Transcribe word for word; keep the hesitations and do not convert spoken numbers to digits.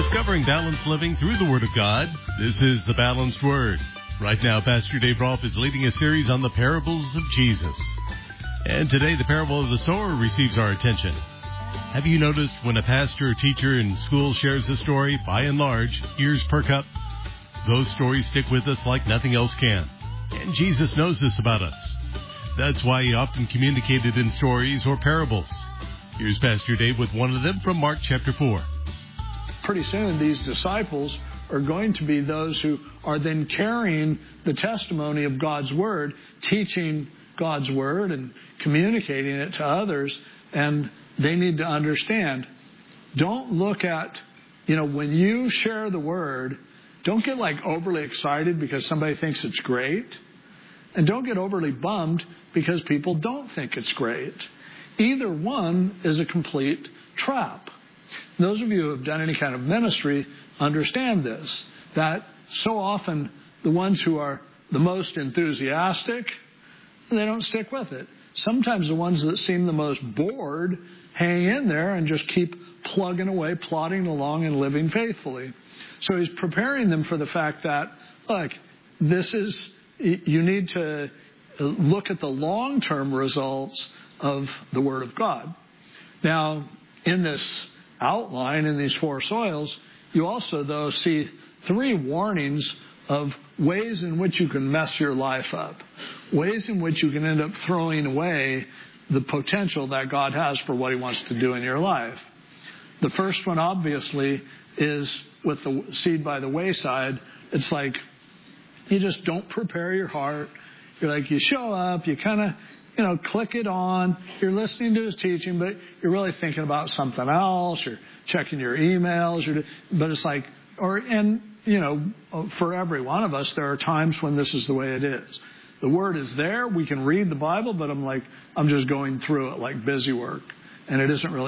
Discovering balanced living through the Word of God. This is the Balanced Word. Right now, Pastor Dave Rolfe is leading a series on the parables of Jesus. And today, the parable of the sower receives our attention. Have you noticed when a pastor or teacher in school shares a story, by and large, ears perk up? Those stories stick with us like nothing else can. And Jesus knows this about us. That's why he often communicated in stories or parables. Here's Pastor Dave with one of them from Mark chapter four. Pretty soon, these disciples are going to be those who are then carrying the testimony of God's Word, teaching God's Word and communicating it to others. And they need to understand, don't look at, you know, when you share the Word, don't get like overly excited because somebody thinks it's great. And don't get overly bummed because people don't think it's great. Either one is a complete trap. Those of you who have done any kind of ministry understand this, that so often the ones who are the most enthusiastic, they don't stick with it. Sometimes the ones that seem the most bored hang in there and just keep plugging away, plodding along and living faithfully. So he's preparing them for the fact that, look, this is, you need to look at the long-term results of the Word of God. Now, in this outline, in these four soils, you also, though, see three warnings of ways in which you can mess your life up, ways in which you can end up throwing away the potential that God has for what he wants to do in your life. The first one, obviously, is with the seed by the wayside. It's like you just don't prepare your heart. You're like, you show up, you kind of, you know, click it on. You're listening to his teaching, but you're really thinking about something else. You're checking your emails. You're, but it's like, or, and, you know, for every one of us, there are times when this is the way it is. The Word is there. We can read the Bible, but I'm like, I'm just going through it like busy work. And it isn't really